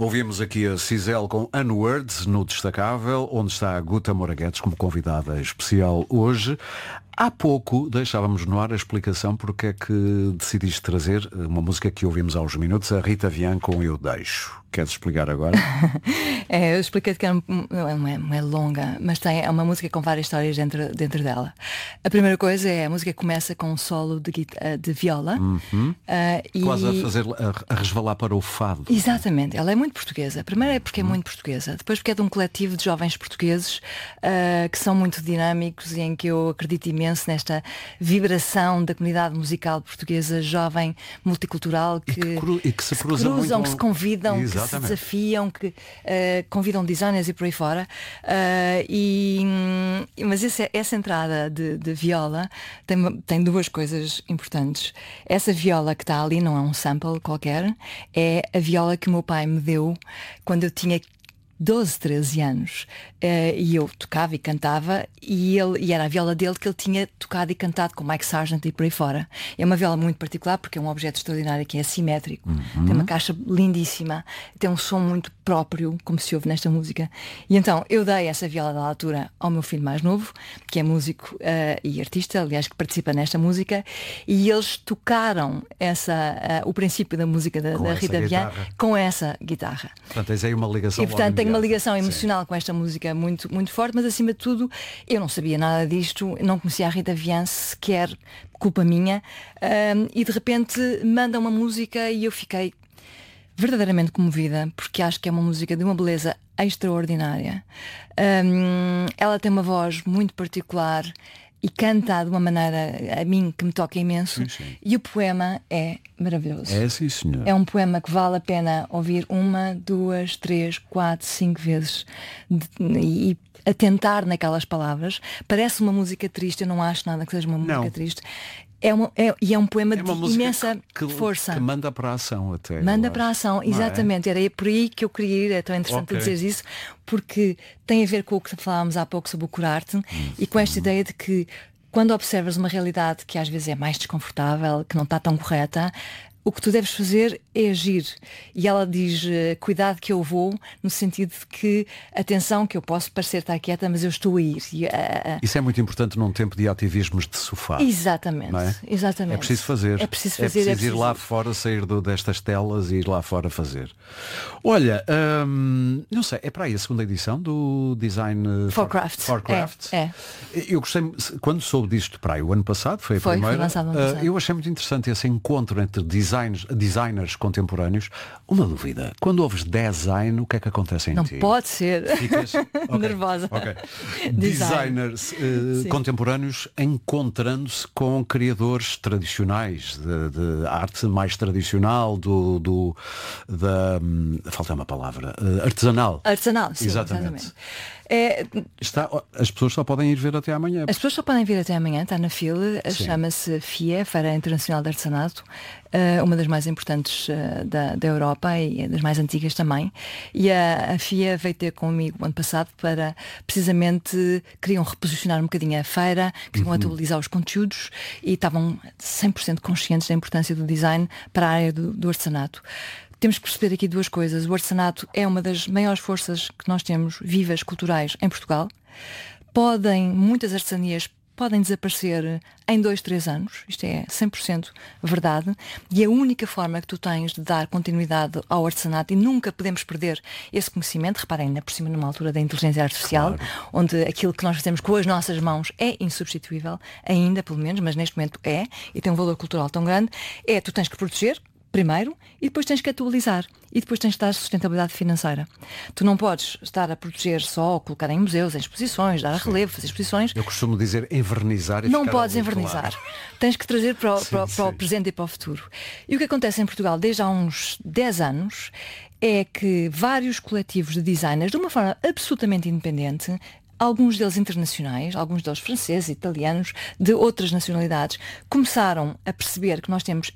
Ouvimos aqui a Cisel com Unwords no Destacável, onde está a Guta Moraguetes como convidada especial hoje. Há pouco deixávamos no ar a explicação porque é que decidiste trazer uma música que ouvimos há uns minutos, a Rita Vian com Eu Deixo. Queres explicar agora? Eu expliquei que não é longa, mas é uma música com várias histórias dentro dela. A primeira coisa é a música começa com um solo de viola. Quase a resvalar para o fado. Exatamente, ela é muito portuguesa. Primeiro é porque é muito portuguesa, depois porque é de um coletivo de jovens portugueses que são muito dinâmicos e em que eu acredito imenso nesta vibração da comunidade musical portuguesa, jovem, multicultural, que se cruzam, que se convidam, que se desafiam, que convidam designers e por aí fora. Mas essa entrada de viola tem duas coisas importantes. Essa viola que está ali não é um sample qualquer, é a viola que o meu pai me deu quando eu tinha 12, 13 anos, e eu tocava e cantava e era a viola dele que ele tinha tocado e cantado com Mike Sargent e por aí fora. É uma viola muito particular porque é um objeto extraordinário que é assimétrico, tem uma caixa lindíssima, tem um som muito próprio, como se ouve nesta música. E então eu dei essa viola da altura ao meu filho mais novo, que é músico e artista, aliás, que participa nesta música, e eles tocaram o princípio da música da Rita Vian com essa guitarra. Portanto, tens aí uma ligação. E portanto tenho uma ligação emocional com esta música muito, muito forte, mas acima de tudo eu não sabia nada disto, não conhecia a Rita Vian sequer, culpa minha, e de repente manda uma música e eu fiquei verdadeiramente comovida, porque acho que é uma música de uma beleza extraordinária. Ela tem uma voz muito particular e canta de uma maneira a mim que me toca imenso. Sim. E o poema é maravilhoso. É sim, senhor. É um poema que vale a pena ouvir 1, 2, 3, 4, 5 vezes e atentar naquelas palavras. Parece uma música triste, eu não acho nada que seja uma música triste. E é um poema de imensa força. Que manda para a ação até. Manda para a ação, exatamente. Era por aí que eu queria ir. É tão interessante dizer isso, porque tem a ver com o que falámos há pouco sobre o curarte e com esta ideia de que quando observas uma realidade que às vezes é mais desconfortável, que não está tão correta, o que tu deves fazer é agir. E ela diz, cuidado que eu vou, no sentido de que, atenção, que eu posso parecer estar quieta, mas eu estou a ir. Isso é muito importante num tempo de ativismos de sofá. Exatamente, não é? Exatamente. É preciso fazer. É preciso ir lá fora, sair destas telas e ir lá fora fazer. Olha, não sei, é para aí a segunda edição do Design for Craft. É. Eu gostei, quando soube disto para aí o ano passado, foi a primeira, foi lançado ano passado. Eu achei muito interessante esse encontro entre designers contemporâneos. Uma dúvida, quando ouves design, o que é que acontece em ti? Não pode ser. Ficas nervosa. Designers contemporâneos encontrando-se com criadores tradicionais de arte mais tradicional falta uma palavra, artesanal, sim, exatamente. As pessoas só podem ir ver até amanhã. As pessoas só podem vir até amanhã, está na FIL, chama-se FIE, Feira Internacional de Artesanato, uma das mais importantes da Europa e das mais antigas também. E a FIE veio ter comigo o ano passado para, precisamente, queriam reposicionar um bocadinho a feira, queriam atualizar os conteúdos e estavam 100% conscientes da importância do design para a área do artesanato. Temos que perceber aqui duas coisas. O artesanato é uma das maiores forças que nós temos vivas, culturais, em Portugal. Muitas artesanias podem desaparecer em 2, 3 anos. Isto é 100% verdade. E a única forma que tu tens de dar continuidade ao artesanato, e nunca podemos perder esse conhecimento, reparem, ainda por cima numa altura da inteligência artificial, onde aquilo que nós fazemos com as nossas mãos é insubstituível, ainda pelo menos, mas neste momento e tem um valor cultural tão grande, tu tens que proteger, primeiro, e depois tens que atualizar. E depois tens de dar sustentabilidade financeira. Tu não podes estar a proteger só, colocar em museus, em exposições, dar a relevo, fazer exposições. Eu costumo dizer envernizar e não podes envernizar. Claro. Tens que trazer para o presente e para o futuro. E o que acontece em Portugal desde há uns 10 anos é que vários coletivos de designers, de uma forma absolutamente independente, alguns deles internacionais, alguns deles franceses, italianos, de outras nacionalidades, começaram a perceber que nós temos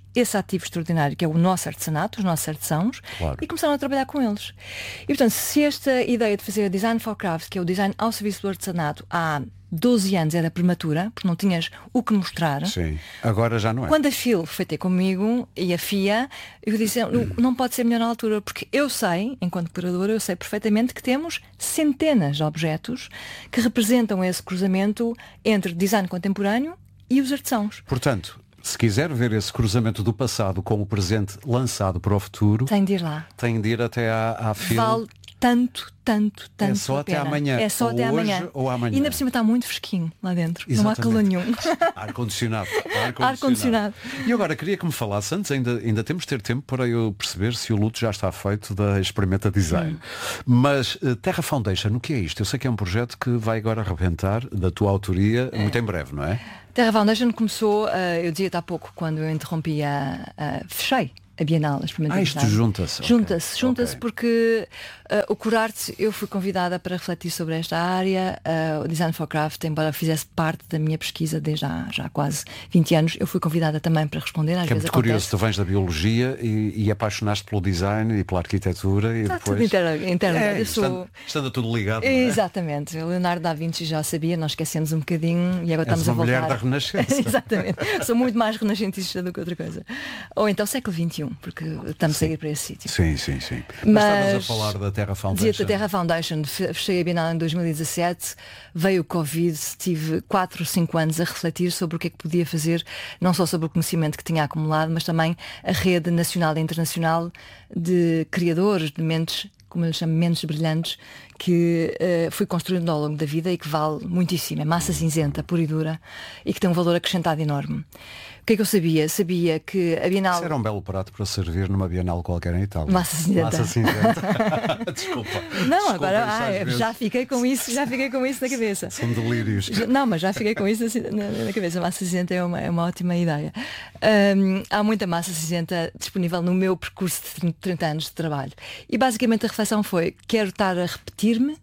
esse ativo extraordinário que é o nosso artesanato, os nossos artesãos, Claro. e começaram a trabalhar com eles. E portanto, se esta ideia de fazer Design for Craft, que é o design ao serviço do artesanato, há 12 anos era prematura, porque não tinhas o que mostrar. Sim, agora já não é. Quando a FIL foi ter comigo e a FIA, eu disse, não pode ser melhor na altura, porque eu sei, enquanto curadora, eu sei perfeitamente que temos centenas de objetos que representam esse cruzamento entre design contemporâneo e os artesãos. Portanto, se quiser ver esse cruzamento do passado com o presente lançado para o futuro, Tem de ir lá. tem de ir até à FIL. Vale tanto É só a até pena. amanhã. É só Ou até hoje amanhã. ou amanhã. E ainda por cima está muito fresquinho lá dentro. Não há Exatamente. calor nenhum. Ar-condicionado. Ar-condicionado. E agora queria que me falasse, antes ainda temos de ter tempo para eu perceber se o luto já está feito da Experimenta Design. Mas Terra Foundation, o que é isto? Eu sei que é um projeto que vai agora arrebentar da tua autoria muito em breve, não é? Terra Foundation começou, eu dizia-te há pouco, quando eu interrompi fechei a Bienal, a Experimenta Isto Design. junta-se. Junta-se Ok. porque o Curarte, eu fui convidada para refletir sobre esta área. O Design for Craft, embora fizesse parte da minha pesquisa desde há quase 20 anos, eu fui convidada também para responder. Às Que é vezes muito curioso, acontece. tu vens da biologia e apaixonaste pelo design e pela arquitetura e Está depois... tudo interno. Eu sou... estando tudo ligado, não é? Exatamente. O Leonardo da Vinci já sabia, nós esquecemos um bocadinho e agora És estamos a uma mulher voltar. da Renascença. Exatamente. Sou muito mais renascentista do que outra coisa. Ou então século XXI, porque estamos a ir para esse sítio. Sim. Mas estavas a falar da Terra Foundation. Dizia-te a Terra Foundation, fechei a Bienal em 2017, veio o Covid, tive 4 ou 5 anos a refletir sobre o que é que podia fazer, não só sobre o conhecimento que tinha acumulado, mas também a rede nacional e internacional de criadores, de mentes, como eu lhe chamo, mentes brilhantes, que fui construindo ao longo da vida e que vale muitíssimo. É massa cinzenta, pura e dura, e que tem um valor acrescentado enorme. O que é que eu sabia? Sabia que a Bienal... Isso era um belo prato para servir numa Bienal qualquer em Itália. Massa cinzenta. Massa cinzenta. Desculpa. Não, Desculpa, agora isto às vezes já fiquei com isso na cabeça. são delírios. Não, mas já fiquei com isso na cabeça. A massa cinzenta é uma ótima ideia. Há muita massa cinzenta disponível no meu percurso de 30 anos de trabalho. E basicamente a reflexão foi, quero estar a repetir-me,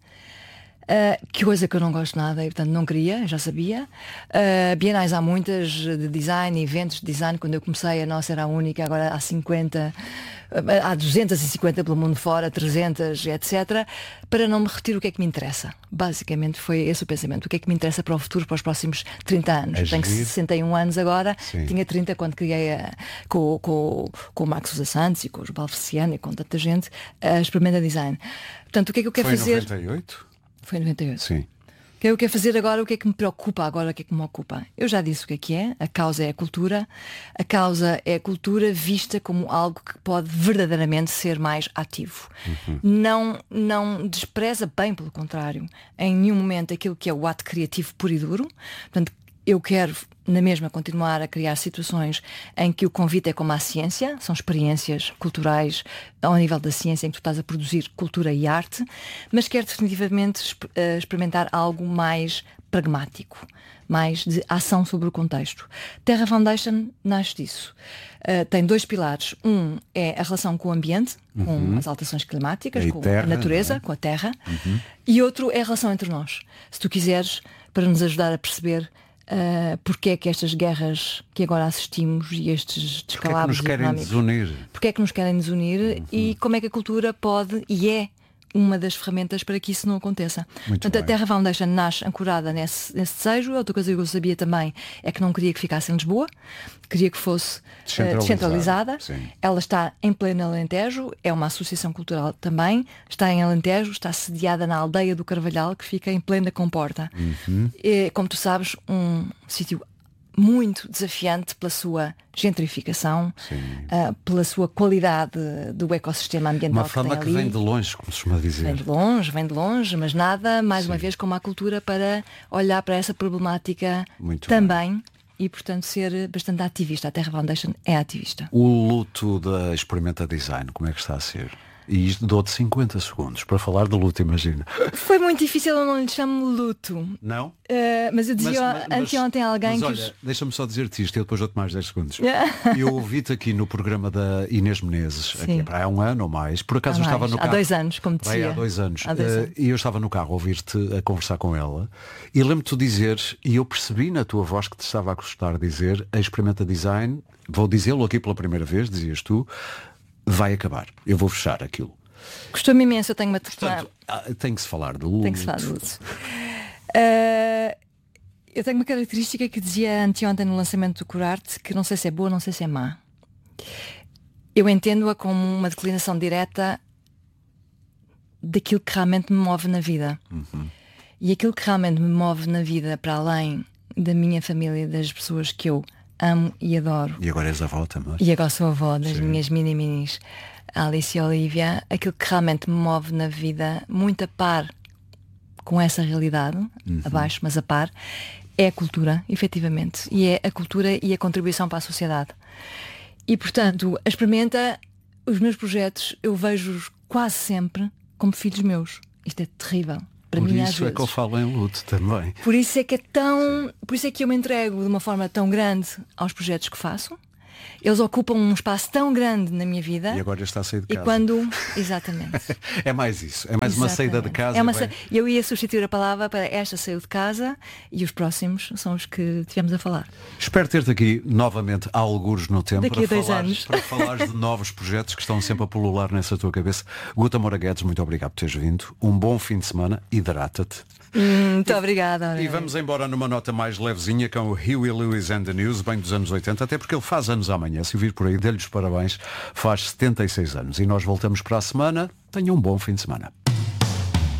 que coisa que eu não gosto nada e portanto não queria, já sabia. Bienais há muitas de design, eventos de design. Quando eu comecei a nossa era a única, agora há 50, há 250 pelo mundo fora, 300, etc. Para não me repetir o que é que me interessa. Basicamente foi esse o pensamento. O que é que me interessa para o futuro, para os próximos 30 anos. Tenho 61 anos agora, Sim. Tinha 30 quando criei com o Max Sousa Santos e com o Jubal Feliciano e com tanta gente a Experimenta Design. Portanto, o que é que eu quero Foi fazer? Em 98? Foi em 98. Sim. O que eu quero fazer agora, o que é que me preocupa agora, o que é que me ocupa? Eu já disse o que é, a causa é a cultura vista como algo que pode verdadeiramente ser mais ativo. Não despreza, bem pelo contrário, em nenhum momento aquilo que é o ato criativo puro e duro. Portanto, eu quero, na mesma, continuar a criar situações em que o convite é como a ciência, são experiências culturais ao nível da ciência em que tu estás a produzir cultura e arte, mas quero definitivamente experimentar algo mais pragmático, mais de ação sobre o contexto. Terra Foundation nasce disso. Tem 2 pilares. Um é a relação com o ambiente, com as alterações climáticas, com terra, a natureza, não é? com a terra. E outro é a relação entre nós. Se tu quiseres, para nos ajudar a perceber porque é que estas guerras que agora assistimos e estes descalabros Porque é que nos querem económicos, desunir? porque é que nos querem desunir e como é que a cultura pode e é uma das ferramentas para que isso não aconteça. Muito Portanto, a bem. Terra Foundation nasce ancorada nesse desejo. Outra coisa que eu sabia também é que não queria que ficasse em Lisboa, queria que fosse descentralizada. Sim. Ela está em pleno Alentejo, é uma associação cultural também, está em Alentejo, está sediada na aldeia do Carvalhal, que fica em plena Comporta. É, como tu sabes, um sítio muito desafiante pela sua gentrificação, pela sua qualidade do ecossistema ambiental Uma fama que que tem ali. vem de longe, como se costuma dizer. Vem de longe, mas nada, mais uma vez, como a cultura para olhar para essa problemática Muito também e, portanto, ser bastante ativista. A Terra Foundation é ativista. O luto da Experimenta Design, como é que está a ser? E isto dou-te 50 segundos para falar de luto, imagina. Foi muito difícil, eu não lhe chamo luto. Não? Mas eu dizia anteontem a alguém mas que... olha, deixa-me só dizer-te isto, eu depois dou-te mais 10 segundos. Eu ouvi-te aqui no programa da Inês Menezes, aqui, há um ano ou mais. Por acaso eu estava no carro. Há 2 anos, como dizia. Há 2 anos. E eu estava no carro a ouvir-te a conversar com ela. E lembro-te de dizeres, e eu percebi na tua voz que te estava a gostar de dizer, a Experimenta Design, vou dizê-lo aqui pela primeira vez, dizias tu, vai acabar. Eu vou fechar aquilo. Gostou-me imenso, eu tenho uma... Portanto, tem que se falar de luto. Tem que se falar de luto. Eu tenho uma característica que dizia anteontem no lançamento do Curarte, que não sei se é boa, não sei se é má. Eu entendo-a como uma declinação direta daquilo que realmente me move na vida. E aquilo que realmente me move na vida, para além da minha família, das pessoas que eu amo e adoro. E agora és avó também. E agora sou avó das minhas mini-minis, Alice e Olivia. Aquilo que realmente me move na vida, muito a par com essa realidade, abaixo, mas a par, é a cultura, efetivamente. E é a cultura e a contribuição para a sociedade. E, portanto, a Experimenta, os meus projetos, eu vejo-os quase sempre como filhos meus. Isto é terrível. Para Por mim, isso é que eu falo em luto também. Por isso é que eu me entrego de uma forma tão grande aos projetos que faço. Eles ocupam um espaço tão grande na minha vida. E agora está a sair de casa. E quando... Exatamente. É mais isso. É mais uma saída de casa. Eu ia substituir a palavra para esta saiu de casa e os próximos são os que tivemos a falar. Espero ter-te aqui novamente há algures no tempo daqui a 2 anos. Para falares de novos projetos que estão sempre a pulular nessa tua cabeça. Guta Moura Guedes, muito obrigado por teres vindo. Um bom fim de semana. Hidrata-te. Muito obrigada. E vamos embora numa nota mais levezinha com o Huey Lewis and the News, bem dos anos 80, até porque ele faz anos amanhã. Se vir por aí, dê-lhe os parabéns. Faz 76 anos. E nós voltamos para a semana. Tenha um bom fim de semana.